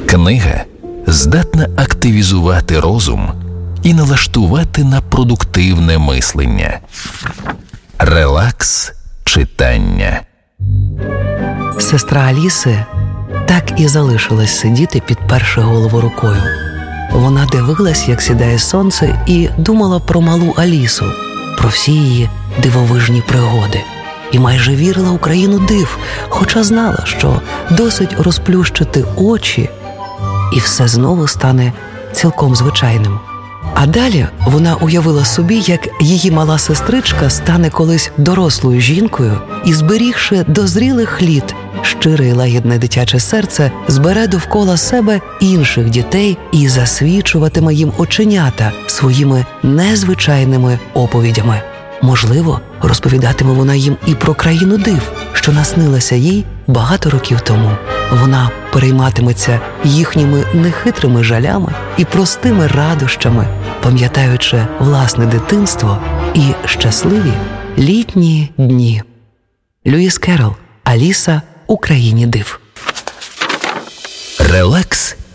Книга здатна активізувати розум і налаштувати на продуктивне мислення. Релакс читання. Сестра Аліси так і залишилась сидіти, підперши голову рукою. Вона дивилась, як сідає сонце, і думала про малу Алісу, про всі її дивовижні пригоди. І майже вірила у країну див, хоча знала, що досить розплющити очі, і все знову стане цілком звичайним. А далі вона уявила собі, як її мала сестричка стане колись дорослою жінкою і, зберігши до зрілих літ щире й лагідне дитяче серце, збере довкола себе інших дітей і засвічуватиме їм оченята своїми незвичайними оповідями. Можливо, розповідатиме вона їм і про країну див, що наснилася їй багато років тому. Вона перейматиметься їхніми нехитрими жалями і простими радощами, пам'ятаючи власне дитинство і щасливі літні дні. Льюіс Керрол. Аліса у країні див. Релакс